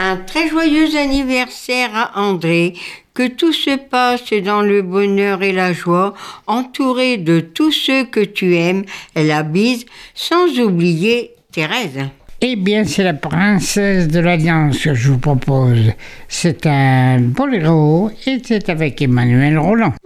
Un très joyeux anniversaire à André, que tout se passe dans le bonheur et la joie, entouré de tous ceux que tu aimes, et la bise, sans oublier Thérèse. Eh bien, c'est la princesse de l'Alliance que je vous propose. C'est un boléro et c'est avec Emmanuel Roland.